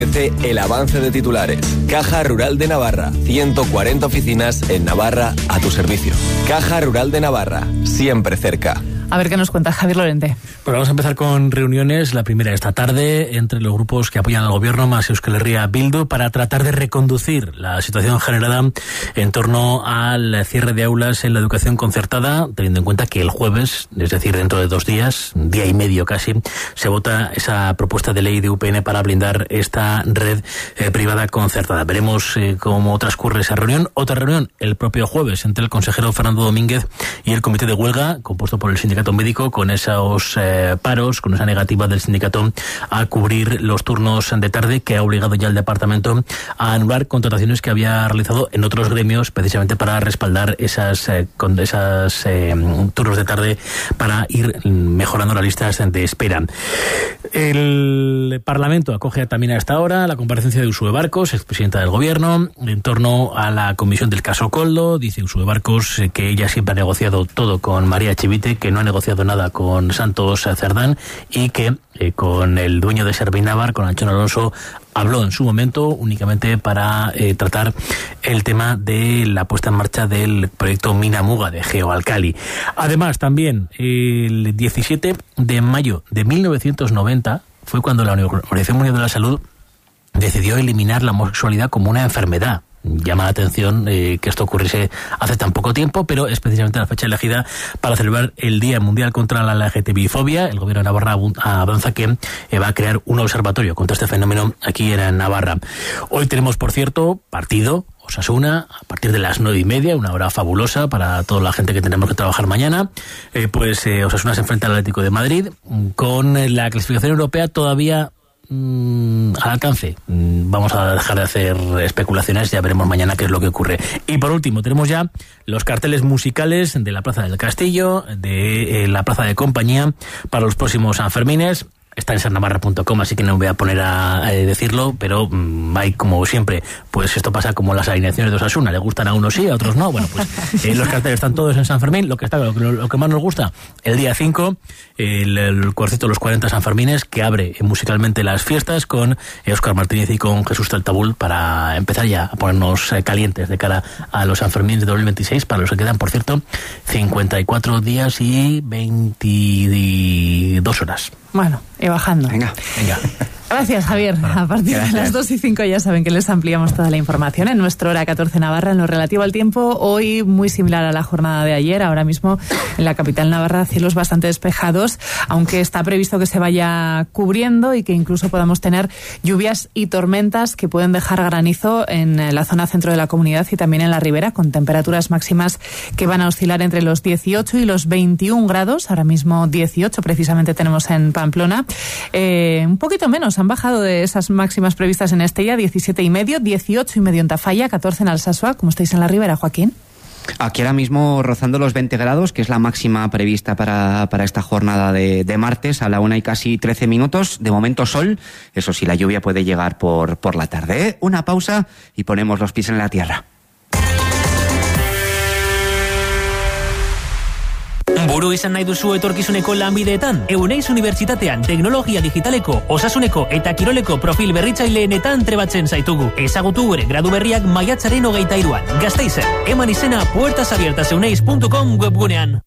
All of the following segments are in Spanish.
El avance de titulares. Caja Rural de Navarra, 140 oficinas en Navarra a tu servicio. Caja Rural de Navarra, siempre cerca. A ver qué nos cuenta Javier Lorente. Pues vamos a empezar con reuniones, la primera esta tarde, entre los grupos que apoyan al gobierno, más Euskal Herria Bildu, para tratar de reconducir la situación generada en torno al cierre de aulas en la educación concertada, teniendo en cuenta que el jueves, es decir, dentro de 2 días, día y medio casi, se vota esa propuesta de ley de UPN para blindar esta red privada concertada. Veremos cómo transcurre esa reunión. Otra reunión el propio jueves entre el consejero Fernando Domínguez y el comité de huelga, compuesto por el sindicato médico, con esos paros, con esa negativa del sindicato a cubrir los turnos de tarde, que ha obligado ya al departamento a anular contrataciones que había realizado en otros gremios, precisamente para respaldar esas turnos de tarde, para ir mejorando las listas de espera. El Parlamento acoge también a esta hora la comparecencia de Uxue Barkos, expresidenta del gobierno, en torno a la comisión del caso Koldo. Dice Uxue Barkos que ella siempre ha negociado todo con María Chivite, que no ha negociado nada con Santos Cerdán, y que con el dueño de Servinavar, con Anchón Alonso, habló en su momento únicamente para tratar el tema de la puesta en marcha del proyecto Mina Muga de Geoalcali. Además, también el 17 de mayo de 1990 fue cuando la Organización Mundial de la Salud decidió eliminar la homosexualidad como una enfermedad. Llama la atención que esto ocurriese hace tan poco tiempo, pero es precisamente la fecha elegida para celebrar el Día Mundial contra la LGTBI-fobia. El gobierno de Navarra avanza que va a crear un observatorio contra este fenómeno aquí en Navarra. Hoy tenemos, por cierto, partido Osasuna a partir de las 9:30, una hora fabulosa para toda la gente que tenemos que trabajar mañana. Osasuna se enfrenta al Atlético de Madrid con la clasificación europea todavía al alcance. Vamos a dejar de hacer especulaciones, ya veremos mañana qué es lo que ocurre. Y por último, tenemos ya los carteles musicales de la Plaza del Castillo, de la Plaza de Compañía, para los próximos Sanfermines. Está en sannavarra.com, así que no me voy a poner a decirlo, pero hay, como siempre, pues esto pasa como las alineaciones de Osasuna, le gustan a unos sí, a otros no. Bueno, pues los carteles están todos en San Fermín. Lo que más nos gusta, el día 5, el cuarteto de los 40 Sanfermines, que abre musicalmente las fiestas con Óscar Martínez y con Jesús Taltabul, para empezar ya a ponernos calientes de cara a los Sanfermines de 2026, para los que quedan, por cierto, 54 días y 22 horas. Bueno, y bajando. Venga. Gracias, Javier. A partir de las 2:05 ya saben que les ampliamos toda la información en nuestro Hora 14 Navarra. En lo relativo al tiempo, hoy muy similar a la jornada de ayer. Ahora mismo en la capital Navarra, cielos bastante despejados, aunque está previsto que se vaya cubriendo y que incluso podamos tener lluvias y tormentas que pueden dejar granizo en la zona centro de la comunidad y también en la ribera, con temperaturas máximas que van a oscilar entre los 18 y los 21 grados. Ahora mismo 18 precisamente tenemos en Pamplona. Un poquito menos han bajado de esas máximas previstas en Estella, 17,5, 18,5 en Tafalla, 14 en Alsasua. ¿Cómo estáis en la ribera, Joaquín? Aquí ahora mismo rozando los 20 grados, que es la máxima prevista para esta jornada de martes, a la 1:13. De momento sol, eso sí, la lluvia puede llegar por la tarde. Una pausa y ponemos los pies en la tierra. Buru izan nahi duzu etorkizuneko lanbideetan? Euneiz Unibertsitatean teknologia digitaleko, osasuneko eta kiroleko profil berritzaileenetan trebatzen zaitugu. Ezagutu gure gradu berriak maiatzaren 23an. Gasteizen, eman izena puertasabiertaseuneiz.com webgunean.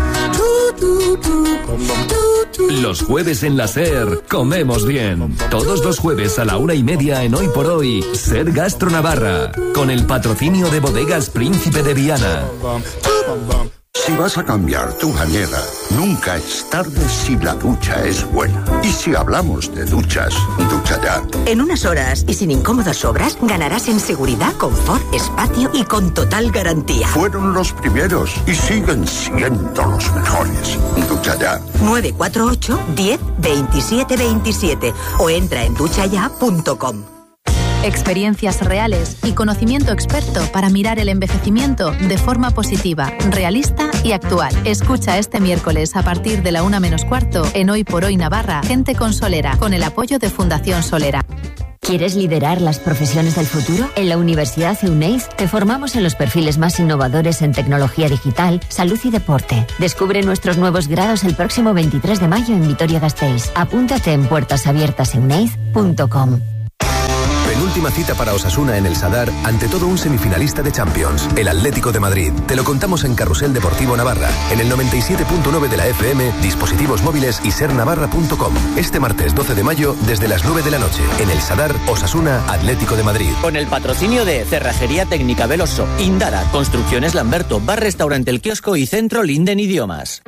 Los jueves en la SER comemos bien. Todos los jueves a la 1:30 en Hoy por Hoy, SER Gastro Navarra, con el patrocinio de Bodegas Príncipe de Viana. Si vas a cambiar tu bañera, nunca es tarde si la ducha es buena. Y si hablamos de duchas, Ducha Ya. En unas horas y sin incómodas obras, ganarás en seguridad, confort, espacio y con total garantía. Fueron los primeros y siguen siendo los mejores. Ducha Ya. 948 10 27 27 o entra en duchaya.com. Experiencias reales y conocimiento experto para mirar el envejecimiento de forma positiva, realista y actual. Escucha este miércoles a partir de la 1:15 en Hoy por Hoy Navarra, Gente con Solera, con el apoyo de Fundación Solera. ¿Quieres liderar las profesiones del futuro? En la Universidad Euneiz te formamos en los perfiles más innovadores en tecnología digital, salud y deporte. Descubre nuestros nuevos grados el próximo 23 de mayo en Vitoria-Gasteiz. Apúntate en puertasabiertaseuneiz.com. Penúltima cita para Osasuna en el Sadar ante todo un semifinalista de Champions, el Atlético de Madrid. Te lo contamos en Carrusel Deportivo Navarra, en el 97.9 de la FM, dispositivos móviles y sernavarra.com. Este martes 12 de mayo desde las 9 de la noche, en el Sadar, Osasuna, Atlético de Madrid. Con el patrocinio de Cerrajería Técnica Veloso, Indara, Construcciones Lamberto, Bar Restaurante El Kiosco y Centro Linden Idiomas.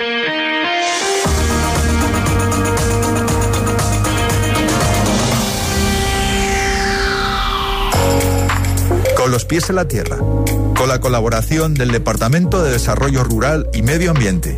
Con los pies en la tierra, con la colaboración del Departamento de Desarrollo Rural y Medio Ambiente.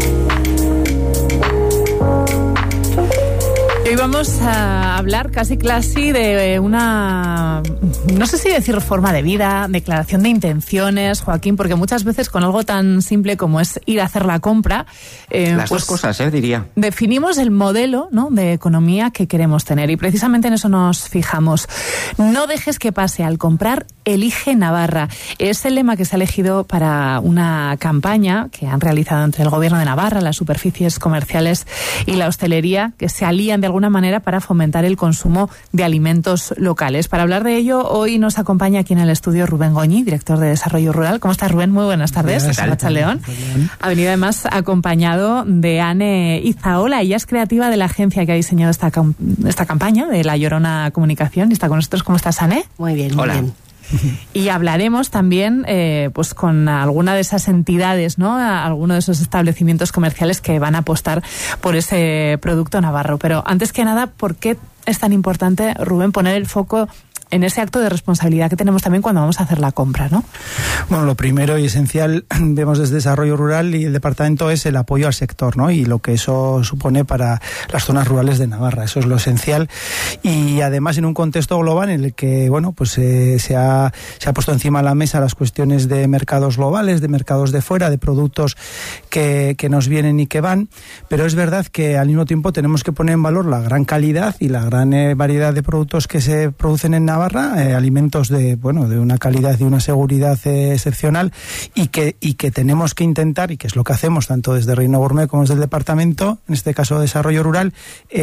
Hoy vamos a hablar casi de una, no sé si decir forma de vida, declaración de intenciones, Joaquín, porque muchas veces con algo tan simple como es ir a hacer la compra, las dos cosas, diría. Definimos el modelo, ¿no?, de economía que queremos tener y precisamente en eso nos fijamos. No dejes que pase al comprar, elige Navarra. Es el lema que se ha elegido para una campaña que han realizado entre el Gobierno de Navarra, las superficies comerciales y la hostelería, que se alían de alguna manera para fomentar el consumo de alimentos locales. Para hablar de ello, hoy nos acompaña aquí en el estudio Rubén Goñi, director de Desarrollo Rural. ¿Cómo estás, Rubén? Muy buenas tardes. León. Ha venido además acompañado de Anne Izaola. Ella es creativa de la agencia que ha diseñado esta campaña de La Llorona Comunicación. Y está con nosotros. ¿Cómo estás, Anne? Muy bien, muy bien. Y hablaremos también pues con alguna de esas entidades, ¿no?, alguno de esos establecimientos comerciales que van a apostar por ese producto navarro. Pero antes que nada, ¿por qué es tan importante, Rubén, poner el foco en ese acto de responsabilidad que tenemos también cuando vamos a hacer la compra, ¿no? Bueno, lo primero y esencial, vemos desde Desarrollo Rural y el departamento, es el apoyo al sector, ¿no? Y lo que eso supone para las zonas rurales de Navarra. Eso es lo esencial. Y además en un contexto global en el que, bueno, pues se ha puesto encima de la mesa las cuestiones de mercados globales, de mercados de fuera, de productos que nos vienen y que van. Pero es verdad que al mismo tiempo tenemos que poner en valor la gran calidad y la gran variedad de productos que se producen en Navarra, alimentos de una calidad y una seguridad excepcional, y que tenemos que intentar, y que es lo que hacemos tanto desde Reino Gourmet como desde el departamento, en este caso Desarrollo Rural,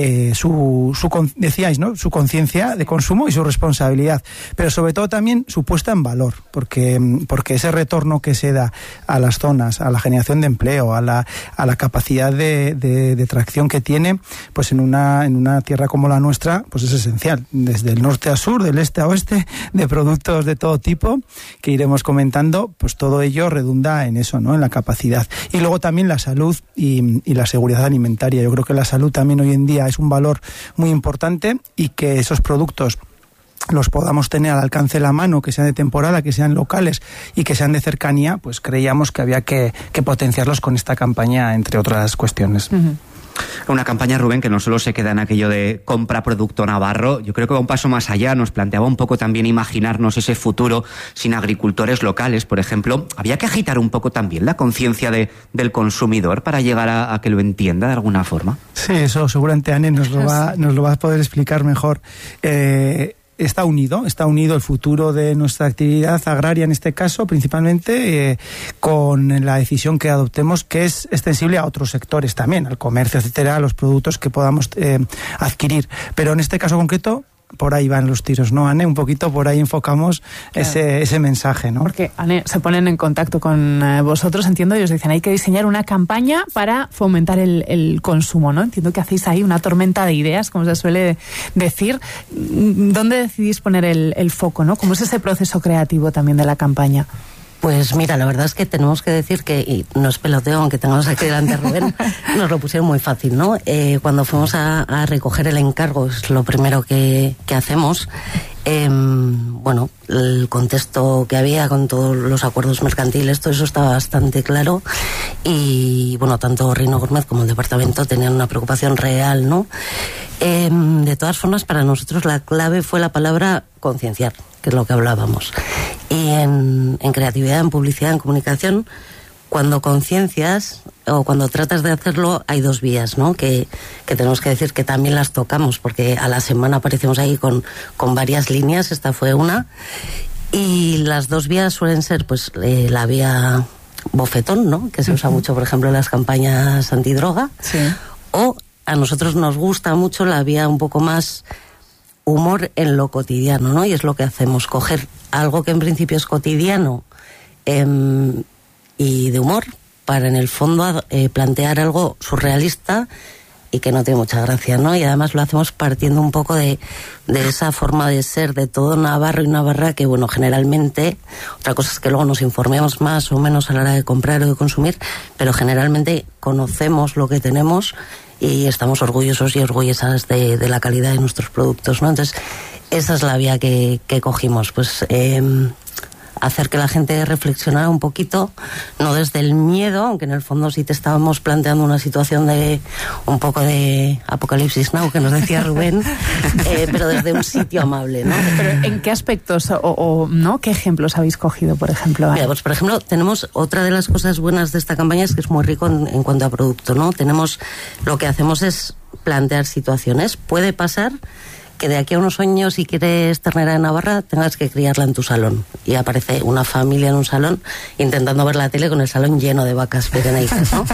decíais, ¿no?, su conciencia de consumo y su responsabilidad, pero sobre todo también su puesta en valor, porque ese retorno que se da a las zonas, a la generación de empleo, a la capacidad de tracción que tiene, pues en una tierra como la nuestra, pues es esencial, desde el norte a sur, del este a oeste, de productos de todo tipo que iremos comentando, pues todo ello redunda en eso, ¿no?, en la capacidad. Y luego también la salud y la seguridad alimentaria. Yo creo que la salud también hoy en día es un valor muy importante, y que esos productos los podamos tener al alcance de la mano, que sean de temporada, que sean locales y que sean de cercanía, pues creíamos que había que potenciarlos con esta campaña, entre otras cuestiones. Uh-huh. Una campaña, Rubén, que no solo se queda en aquello de compra producto navarro. Yo creo que va un paso más allá. Nos planteaba un poco también imaginarnos ese futuro sin agricultores locales, por ejemplo. Había que agitar un poco también la conciencia del consumidor para llegar a que lo entienda de alguna forma. Sí, eso seguramente Anne nos lo va a poder explicar mejor. Está unido el futuro de nuestra actividad agraria, en este caso, principalmente con la decisión que adoptemos, que es extensible a otros sectores también, al comercio, etcétera, a los productos que podamos adquirir. Pero en este caso concreto, por ahí van los tiros, ¿no, Anne? Un poquito por ahí enfocamos ese mensaje, ¿no? Porque, Anne, se ponen en contacto con vosotros, entiendo, y os dicen, hay que diseñar una campaña para fomentar el consumo, ¿no? Entiendo que hacéis ahí una tormenta de ideas, como se suele decir. ¿Dónde decidís poner el foco, no? ¿Cómo es ese proceso creativo también de la campaña? Pues mira, la verdad es que tenemos que decir que, y no es peloteo, aunque tengamos aquí delante a Rubén, nos lo pusieron muy fácil, ¿no? Cuando fuimos a recoger el encargo, es lo primero que hacemos. Bueno, el contexto que había con todos los acuerdos mercantiles, todo eso estaba bastante claro, y bueno, tanto Reino Gourmet como el departamento tenían una preocupación real, ¿no? De todas formas, para nosotros la clave fue la palabra concienciar, que es lo que hablábamos. Y en creatividad, en publicidad, en comunicación, cuando conciencias o cuando tratas de hacerlo, hay dos vías, ¿no? Que tenemos que decir que también las tocamos, porque a la semana aparecemos ahí con varias líneas. Esta fue una, y las dos vías suelen ser pues la vía bofetón, ¿no?, que se usa mucho, por ejemplo, en las campañas antidroga. Sí. O a nosotros nos gusta mucho la vía un poco más humor en lo cotidiano, ¿no? Y es lo que hacemos, coger algo que en principio es cotidiano y de humor, para en el fondo plantear algo surrealista y que no tiene mucha gracia, ¿no? Y además lo hacemos partiendo un poco de esa forma de ser de todo navarro y navarra que, bueno, generalmente, otra cosa es que luego nos informemos más o menos a la hora de comprar o de consumir, pero generalmente conocemos lo que tenemos y estamos orgullosos y orgullosas de la calidad de nuestros productos, ¿no? Entonces, esa es la vía que cogimos, pues hacer que la gente reflexionara un poquito, no desde el miedo, aunque en el fondo sí te estábamos planteando una situación de un poco de apocalipsis now, que nos decía Rubén, pero desde un sitio amable, ¿no? Pero ¿en qué aspectos o no? ¿Qué ejemplos habéis cogido, por ejemplo? Mira, pues por ejemplo, tenemos otra de las cosas buenas de esta campaña es que es muy rico en cuanto a producto, ¿no? Lo que hacemos es plantear situaciones. Puede pasar que de aquí a unos años, si quieres ternera de Navarra, tengas que criarla en tu salón. Y aparece una familia en un salón intentando ver la tele con el salón lleno de vacas pequeñitas, ¿no?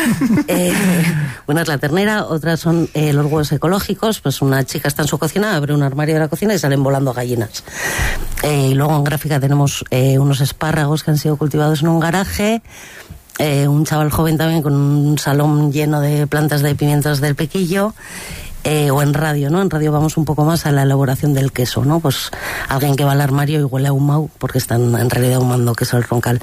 Una es la ternera, otras son los huevos ecológicos. Pues una chica está en su cocina, abre un armario de la cocina y salen volando gallinas. Y luego en gráfica tenemos unos espárragos que han sido cultivados en un garaje. Un chaval joven también con un salón lleno de plantas de pimientos del Pequillo. O en radio, ¿no? En radio vamos un poco más a la elaboración del queso, ¿no? Pues alguien que va al armario y huele a ahumado porque están en realidad ahumando queso al Roncal.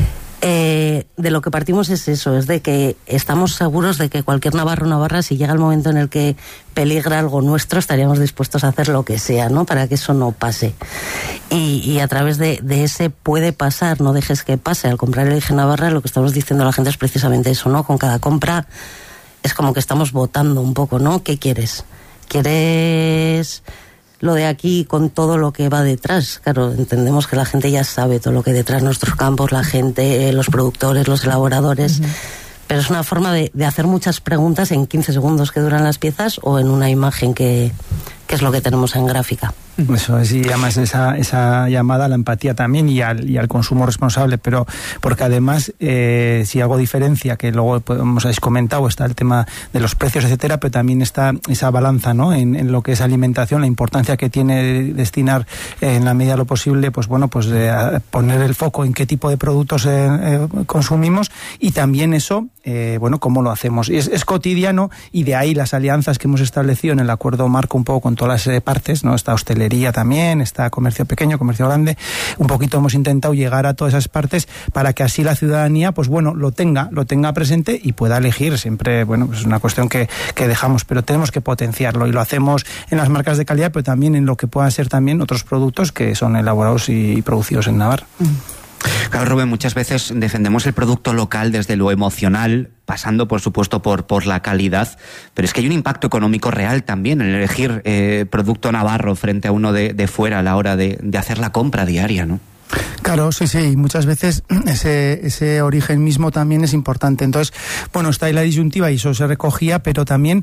De lo que partimos es eso, es de que estamos seguros de que cualquier navarro o navarra, si llega el momento en el que peligra algo nuestro, estaríamos dispuestos a hacer lo que sea, ¿no? Para que eso no pase. Y a través de ese puede pasar, no dejes que pase. Al comprar Elige Navarra, lo que estamos diciendo a la gente es precisamente eso, ¿no? Con cada compra es como que estamos votando un poco, ¿no? ¿Qué quieres? ¿Quieres lo de aquí con todo lo que va detrás? Claro, entendemos que la gente ya sabe todo lo que hay detrás, nuestros campos, la gente, los productores, los elaboradores, pero es una forma de hacer muchas preguntas en 15 segundos que duran las piezas o en una imagen que es lo que tenemos en gráfica. Eso es, y además esa llamada a la empatía también y al consumo responsable, pero porque además si algo diferencia, que luego hemos comentado, está el tema de los precios, etcétera, pero también está esa balanza, ¿no? En lo que es alimentación, la importancia que tiene destinar en la medida de lo posible, pues bueno, pues poner el foco en qué tipo de productos consumimos y también eso, bueno, cómo lo hacemos. Es cotidiano y de ahí las alianzas que hemos establecido en el acuerdo marco un poco con todas las partes, ¿no? Está hostelería también, está comercio pequeño, comercio grande. Un poquito hemos intentado llegar a todas esas partes para que así la ciudadanía, pues bueno, lo tenga presente y pueda elegir. Siempre, bueno, pues es una cuestión que dejamos, pero tenemos que potenciarlo y lo hacemos en las marcas de calidad, pero también en lo que puedan ser también otros productos que son elaborados y producidos en Navarra. Claro, Rubén, muchas veces defendemos el producto local desde lo emocional, pasando, por supuesto, por la calidad, pero es que hay un impacto económico real también en elegir producto navarro frente a uno de fuera a la hora de hacer la compra diaria, ¿no? Claro, sí, y muchas veces ese origen mismo también es importante. Entonces, bueno, está ahí la disyuntiva y eso se recogía, pero también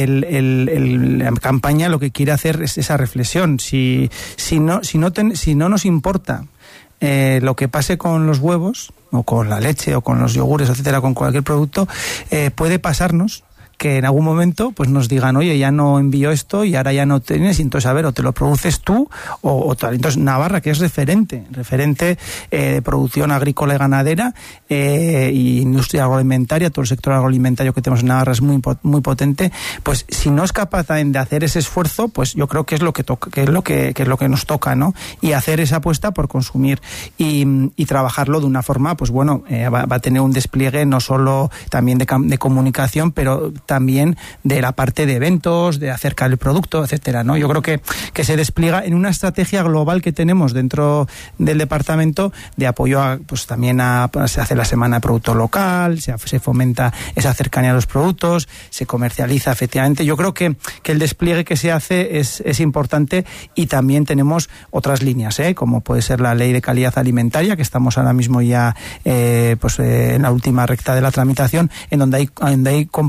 la campaña lo que quiere hacer es esa reflexión. Si no nos importa lo que pase con los huevos o con la leche o con los yogures, etcétera, con cualquier producto, puede pasarnos que en algún momento pues nos digan, oye, ya no envío esto y ahora ya no tienes, y entonces a ver, o te lo produces tú o tal. Entonces Navarra, que es referente de producción agrícola y ganadera y industria agroalimentaria, todo el sector agroalimentario que tenemos en Navarra es muy potente, pues si no es capaz de hacer ese esfuerzo, pues yo creo que es lo que toca, que es lo que nos toca, ¿no? Y hacer esa apuesta por consumir y trabajarlo de una forma, pues bueno, va a tener un despliegue no solo también de comunicación, pero también de la parte de eventos, de acercar el producto, etcétera, ¿no? Yo creo que se despliega en una estrategia global que tenemos dentro del departamento de apoyo pues también se hace la semana de producto local, se fomenta esa cercanía a los productos, se comercializa efectivamente. Yo creo que el despliegue que se hace es importante y también tenemos otras líneas, como puede ser la Ley de Calidad Alimentaria, que estamos ahora mismo ya en la última recta de la tramitación, en donde hay compra pública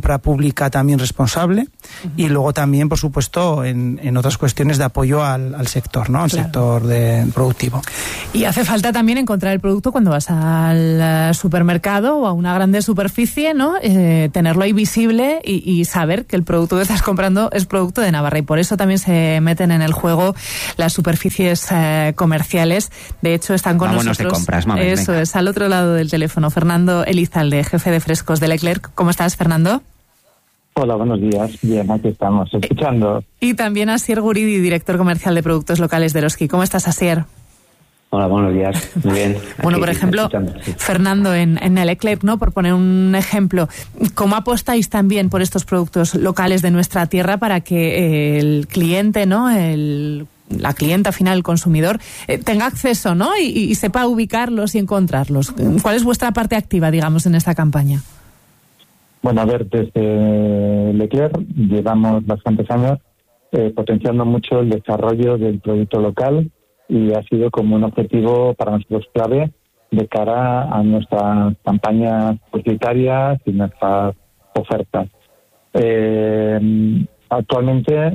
pública también responsable, y luego también, por supuesto, en otras cuestiones de apoyo al sector, ¿no? Al sector productivo. Y hace falta también encontrar el producto cuando vas al supermercado o a una grande superficie, ¿no? Tenerlo ahí visible y saber que el producto que estás comprando es producto de Navarra, y por eso también se meten en el juego las superficies comerciales. De hecho, están con nosotros. De compras, mames, eso venga. Es, al otro lado del teléfono, Fernando Elizalde, jefe de frescos de Leclerc. ¿Cómo estás, Fernando? Hola, buenos días. Bien, aquí estamos, escuchando. Y también Asier Guridi, director comercial de productos locales de Eroski. ¿Cómo estás, Asier? Hola, buenos días. Muy bien. Bueno, por ejemplo, sí. Fernando, en Leclerc, ¿no? Por poner un ejemplo, ¿cómo apostáis también por estos productos locales de nuestra tierra para que el cliente, ¿no? La clienta final, el consumidor, tenga acceso, ¿no? Y sepa ubicarlos y encontrarlos. ¿Cuál es vuestra parte activa, digamos, en esta campaña? Bueno, a ver, desde Leclerc llevamos bastantes años potenciando mucho el desarrollo del producto local, y ha sido como un objetivo para nosotros clave de cara a nuestras campañas publicitarias y nuestras ofertas. Actualmente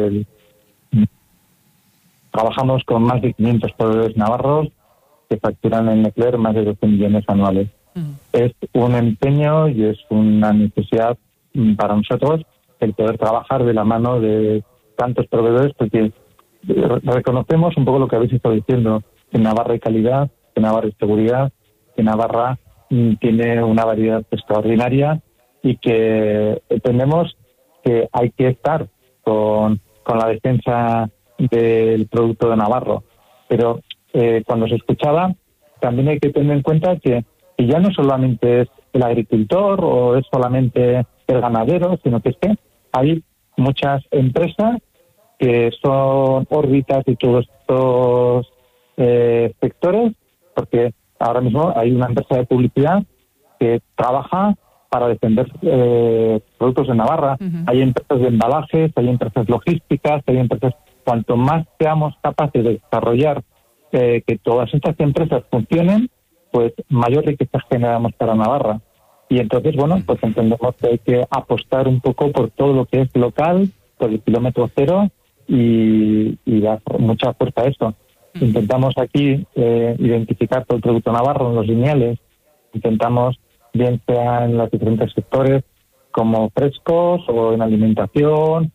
trabajamos con más de 500 proveedores navarros que facturan en Leclerc más de 12 millones anuales. Es un empeño y es una necesidad para nosotros el poder trabajar de la mano de tantos proveedores, porque reconocemos un poco lo que habéis estado diciendo, que en Navarra hay calidad, que en Navarra hay seguridad, que Navarra tiene una variedad extraordinaria, y que entendemos que hay que estar con la defensa del producto de Navarro. Pero cuando se escuchaba, también hay que tener en cuenta que ya no solamente es el agricultor o es solamente el ganadero, sino que es que hay muchas empresas que son órbitas de todos estos sectores, porque ahora mismo hay una empresa de publicidad que trabaja para defender productos de Navarra. Hay empresas de embalajes, hay empresas logísticas, hay empresas. Cuanto más seamos capaces de desarrollar que todas estas empresas funcionen, pues mayor riqueza generamos para Navarra. Y entonces, bueno, pues entendemos que hay que apostar un poco por todo lo que es local, por el kilómetro cero, y dar mucha fuerza a eso. Intentamos aquí identificar todo el producto navarro en los lineales. Intentamos, bien sea en los diferentes sectores, como frescos o en alimentación,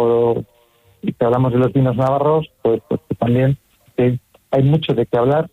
y si hablamos de los vinos navarros, pues también hay mucho de qué hablar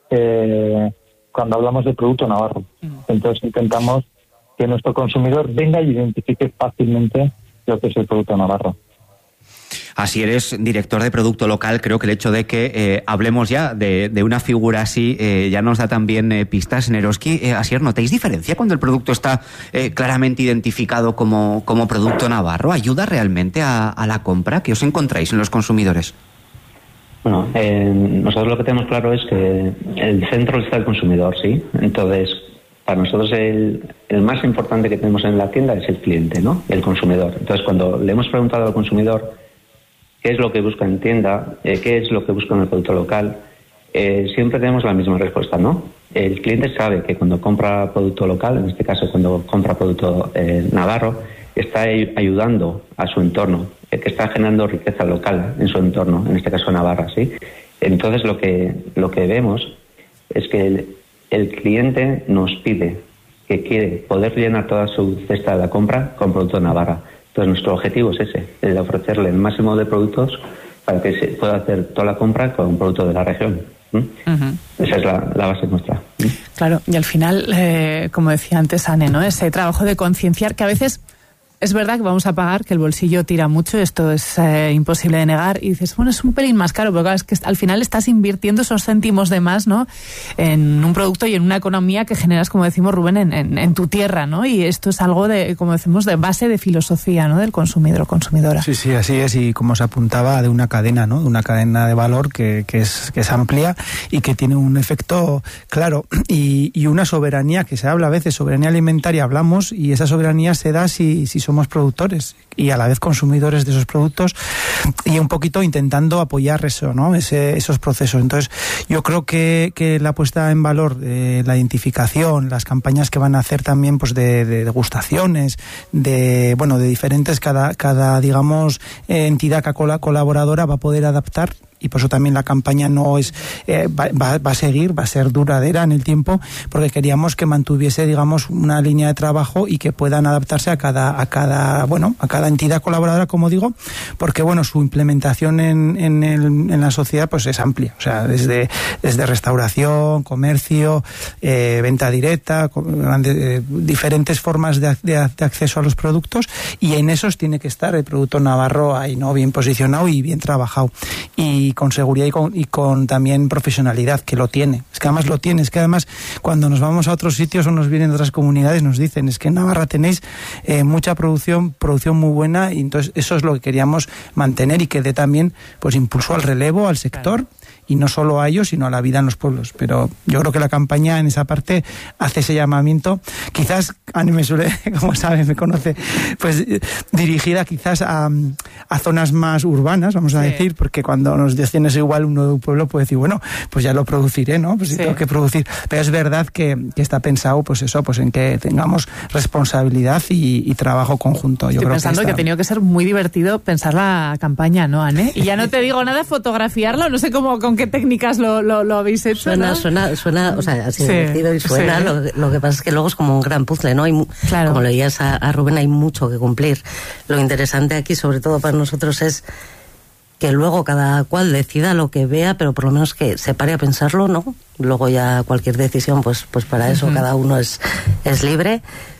cuando hablamos de producto navarro. Entonces intentamos que nuestro consumidor venga y identifique fácilmente lo que es el producto navarro. Así eres director de producto local. Creo que el hecho de que hablemos ya de una figura así ya nos da también pistas en Eroski. Asier, ¿notáis diferencia cuando el producto está claramente identificado como producto navarro? ¿Ayuda realmente a la compra? ¿Qué os encontráis en los consumidores? Bueno, nosotros lo que tenemos claro es que el centro está el consumidor, ¿sí? Entonces, para nosotros el más importante que tenemos en la tienda es el cliente, ¿no? El consumidor. Entonces, cuando le hemos preguntado al consumidor qué es lo que busca en tienda, qué es lo que busca en el producto local, siempre tenemos la misma respuesta, ¿no? El cliente sabe que cuando compra producto local, en este caso cuando compra producto navarro, está ayudando a su entorno, que está generando riqueza local en su entorno, en este caso Navarra, ¿sí? Entonces lo que vemos es que el cliente nos pide que quiere poder llenar toda su cesta de la compra con producto Navarra. Entonces nuestro objetivo es ese, el de ofrecerle el máximo de productos para que se pueda hacer toda la compra con un producto de la región. Esa es la base nuestra. Claro, y al final, como decía antes Anne, ¿no? Ese trabajo de concienciar que a veces es verdad que vamos a pagar, que el bolsillo tira mucho, esto es imposible de negar, y dices, bueno, es un pelín más caro, pero claro, es que al final estás invirtiendo esos céntimos de más, ¿no? En un producto y en una economía que generas, como decimos, Rubén, en tu tierra, ¿no? Y esto es algo de, como decimos, de base de filosofía, ¿no? Del consumidor o consumidora. Sí, así es, y como se apuntaba, de una cadena, ¿no? De una cadena de valor que es amplia y que tiene un efecto claro, y una soberanía que se habla a veces, soberanía alimentaria hablamos, y esa soberanía se da si somos somos productores y a la vez consumidores de esos productos, y un poquito intentando apoyar eso, ¿no? Esos procesos. Entonces, yo creo que la puesta en valor, la identificación, las campañas que van a hacer también, pues de degustaciones, de diferentes, cada digamos, entidad colaboradora va a poder adaptar. Y por eso también la campaña no es va a seguir, va a ser duradera en el tiempo, porque queríamos que mantuviese, digamos, una línea de trabajo y que puedan adaptarse a cada entidad colaboradora, como digo, porque su implementación en la sociedad pues es amplia, o sea, desde restauración, comercio, venta directa, diferentes formas de acceso a los productos, y en esos tiene que estar el producto navarro ahí, ¿no? Bien posicionado y bien trabajado, y con seguridad y con también profesionalidad, que lo tiene. Es que además lo tiene. Es que además cuando nos vamos a otros sitios o nos vienen de otras comunidades nos dicen, es que en Navarra tenéis mucha producción muy buena, y entonces eso es lo que queríamos mantener y que dé también pues impulso al relevo, al sector. Claro. Y no solo a ellos, sino a la vida en los pueblos. Pero yo creo que la campaña en esa parte hace ese llamamiento. Quizás, Ani me suele, como sabes, me conoce, pues dirigida quizás a zonas más urbanas, vamos a decir, porque cuando nos dicen eso igual uno de un pueblo puede decir, bueno, pues ya lo produciré, ¿no? Pues si tengo que producir. Pero es verdad que está pensado, pues eso, pues en que tengamos responsabilidad y trabajo conjunto. Yo Estoy creo pensando que ha tenido que ser muy divertido pensar la campaña, ¿no, Anne? Y ya no te digo nada, fotografiarlo, no sé con qué técnicas lo habéis hecho. Suena, o sea, así divertido y suena. Sí. Lo que pasa es que luego es como un gran puzzle, ¿no? Claro. Como leías a Rubén, hay mucho que cumplir. Lo interesante aquí, sobre todo para nosotros, es que luego cada cual decida lo que vea, pero por lo menos que se pare a pensarlo, ¿no? Luego ya cualquier decisión, pues para eso cada uno es libre.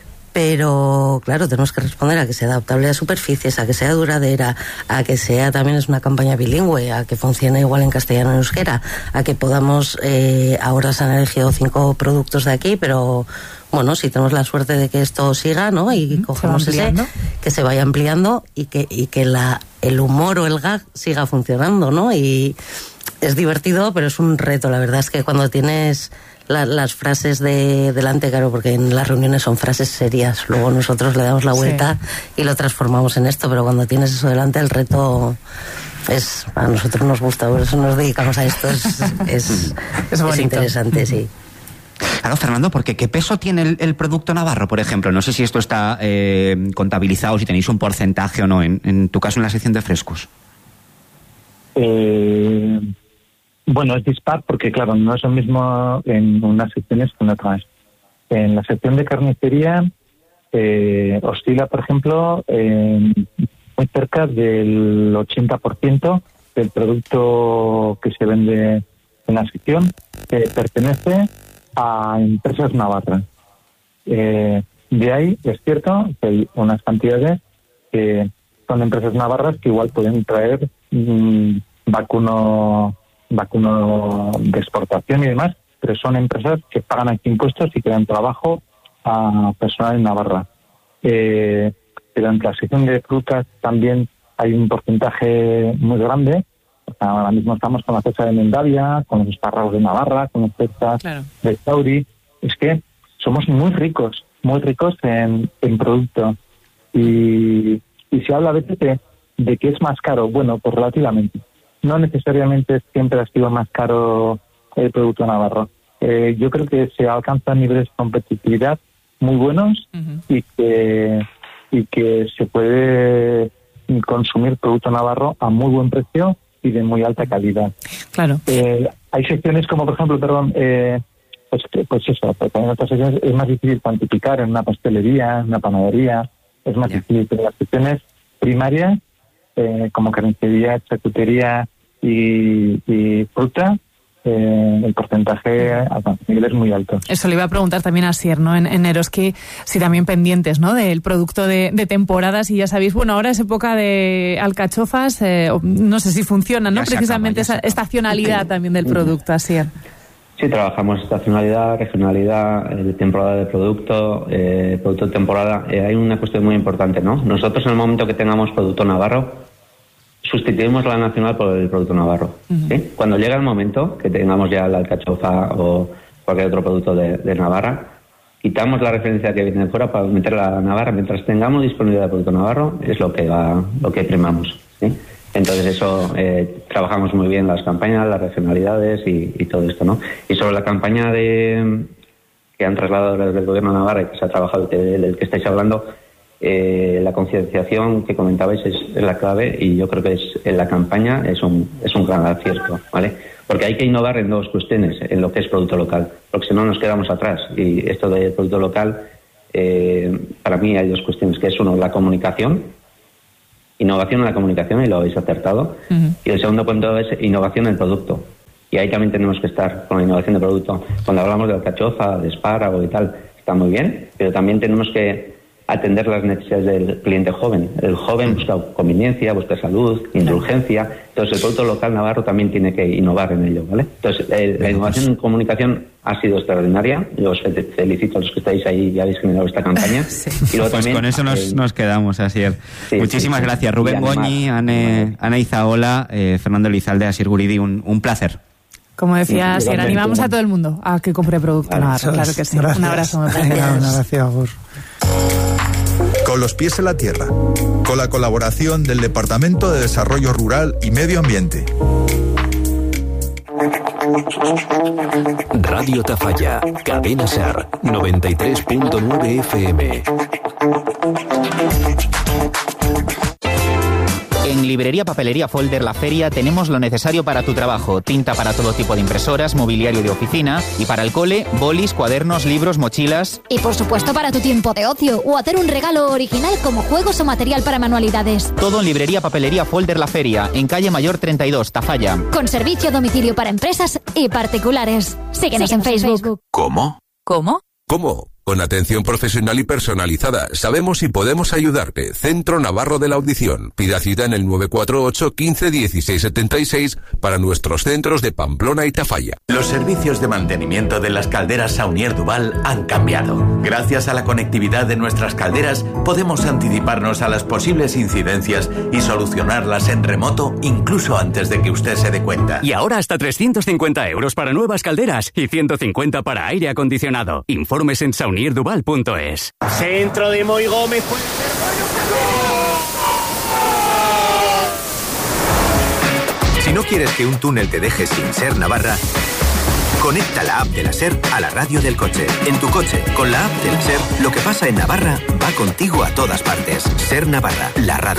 Pero, claro, tenemos que responder a que sea adaptable a superficies, a que sea duradera, a que sea también es una campaña bilingüe, a que funcione igual en castellano y en euskera, a que podamos, ahora se han elegido 5 productos de aquí, pero bueno, si tenemos la suerte de que esto siga, ¿no? Y cogemos que se vaya ampliando y que el humor o el gag siga funcionando, ¿no? Y es divertido, pero es un reto. La verdad es que cuando tienes las frases de delante, claro, porque en las reuniones son frases serias, luego nosotros le damos la vuelta y lo transformamos en esto, pero cuando tienes eso delante, el reto a nosotros nos gusta, por eso nos dedicamos a esto, es interesante, sí. Claro, Fernando, porque ¿qué peso tiene el producto navarro, por ejemplo? No sé si esto está contabilizado, si tenéis un porcentaje o no, en tu caso en la sección de frescos. Bueno, es dispar porque, claro, no es lo mismo en unas secciones que en otras. En la sección de carnicería oscila, por ejemplo, muy cerca del 80% del producto que se vende en la sección pertenece a empresas navarras. De ahí es cierto que hay unas cantidades que son empresas navarras que igual pueden traer vacuno de exportación y demás, pero son empresas que pagan aquí impuestos y que dan trabajo a personal en Navarra. Pero en la sección de frutas también hay un porcentaje muy grande. O sea, ahora mismo estamos con la cesta de Mendavia, con los espárragos de Navarra, con las cestas de Tauri. Es que somos muy ricos en producto. Y se habla a veces de que es más caro. Bueno, pues relativamente. No necesariamente siempre ha sido más caro el producto navarro. Yo creo que se alcanzan niveles de competitividad muy buenos y que se puede consumir producto navarro a muy buen precio y de muy alta calidad. Claro. Hay secciones como, por ejemplo, pues eso, en otras secciones es más difícil cuantificar, en una pastelería, en una panadería, es más difícil, pero las secciones primarias, como carnicería, charcutería y fruta, el porcentaje alcanza niveles muy altos. Eso le iba a preguntar también a Sier, ¿no? En Eroski, si también pendientes, ¿no? Del producto de temporadas, y ya sabéis, bueno, ahora es época de alcachofas, no sé si funciona, ¿no? Precisamente esa estacionalidad también del producto, Asier. Sí, trabajamos estacionalidad, regionalidad, temporada de producto de temporada. Hay una cuestión muy importante, ¿no? Nosotros en el momento que tengamos producto navarro, sustituimos la nacional por el producto navarro. ¿Sí? Cuando llega el momento que tengamos ya la alcachofa o cualquier otro producto de Navarra, quitamos la referencia que viene de fuera para meterla a Navarra. Mientras tengamos disponibilidad de producto navarro, es lo que primamos, ¿sí? Entonces eso, trabajamos muy bien las campañas, las regionalidades y todo esto, ¿no? Y sobre la campaña que han trasladado desde el gobierno de Navarra y que se ha trabajado, del que estáis hablando, la concienciación que comentabais es la clave, y yo creo que en la campaña es un gran acierto, ¿vale? Porque hay que innovar en dos cuestiones, en lo que es producto local, porque si no nos quedamos atrás. Y esto del producto local, para mí hay dos cuestiones, que es uno, la comunicación, innovación en la comunicación, y lo habéis acertado. Y el segundo punto es innovación en el producto. Y ahí también tenemos que estar con la innovación de producto. Cuando hablamos de alcachofa, de espárrago y tal, está muy bien, pero también tenemos que atender las necesidades del cliente joven. El joven busca conveniencia, busca salud, indulgencia. Entonces el producto local navarro también tiene que innovar en ello, ¿vale? Entonces la innovación en comunicación ha sido extraordinaria. Yo os felicito a los que estáis ahí y habéis generado esta campaña. Sí. Y luego pues también, con eso nos quedamos, Asier. Muchísimas gracias. Rubén Goñi, Ana Izaola, Fernando Elizalde, Asier Guridi, un placer. Como decía Asier, animamos a todo el mundo a que compre producto navarro, claro que sí. Gracias. Un abrazo muy fuerte. Un abrazo, Agur. Con los pies en la tierra, con la colaboración del Departamento de Desarrollo Rural y Medio Ambiente. Radio Tafalla, Cadena Ser, 93.9 FM. En Librería Papelería Folder La Feria tenemos lo necesario para tu trabajo. Tinta para todo tipo de impresoras, mobiliario de oficina, y para el cole, bolis, cuadernos, libros, mochilas. Y por supuesto para tu tiempo de ocio o hacer un regalo original como juegos o material para manualidades. Todo en Librería Papelería Folder La Feria, en calle Mayor 32, Tafalla. Con servicio a domicilio para empresas y particulares. Síguenos en Facebook. ¿Cómo? ¿Cómo? ¿Cómo? Con atención profesional y personalizada. Sabemos y podemos ayudarte. Centro Navarro de la Audición. Pida cita en el 948 15 16 76 para nuestros centros de Pamplona y Tafalla. Los servicios de mantenimiento de las calderas Saunier Duval han cambiado. Gracias a la conectividad de nuestras calderas, podemos anticiparnos a las posibles incidencias y solucionarlas en remoto, incluso antes de que usted se dé cuenta. Y ahora hasta 350 euros para nuevas calderas y 150 para aire acondicionado. Informes en saunierduval.es. Centro de Moy Gómez. Si no quieres que un túnel te deje sin Ser Navarra, conecta la app de la Ser a la radio del coche. En tu coche, con la app de la Ser, lo que pasa en Navarra va contigo a todas partes. Ser Navarra, la radio.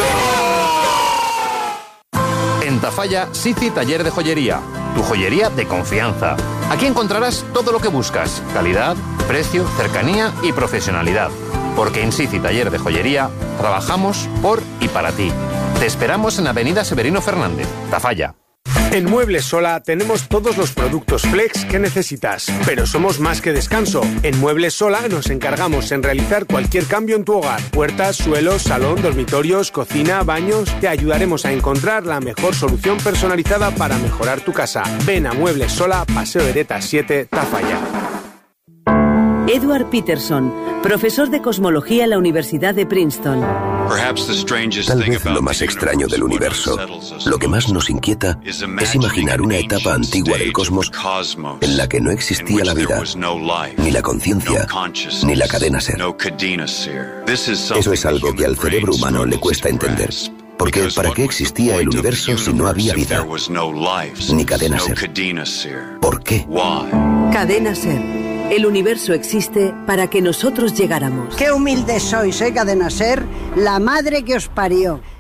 En Tafalla, Sici Taller de Joyería. Tu joyería de confianza. Aquí encontrarás todo lo que buscas. Calidad, precio, cercanía y profesionalidad. Porque en Sici Taller de Joyería trabajamos por y para ti. Te esperamos en Avenida Severino Fernández, Tafalla. En Muebles Sola tenemos todos los productos flex que necesitas, pero somos más que descanso. En Muebles Sola nos encargamos en realizar cualquier cambio en tu hogar. Puertas, suelos, salón, dormitorios, cocina, baños. Te ayudaremos a encontrar la mejor solución personalizada para mejorar tu casa. Ven a Muebles Sola, Paseo Hereta 7, Tafalla. Edward Peterson, profesor de cosmología en la Universidad de Princeton. Tal vez lo más extraño del universo, lo que más nos inquieta, es imaginar una etapa antigua del cosmos en la que no existía la vida, ni la conciencia, ni la cadena ser. Eso es algo que al cerebro humano le cuesta entender. Porque ¿para qué existía el universo si no había vida? Ni cadena ser. ¿Por qué? Cadena Ser. El universo existe para que nosotros llegáramos. Qué humildes sois, Cadena Ser, la madre que os parió.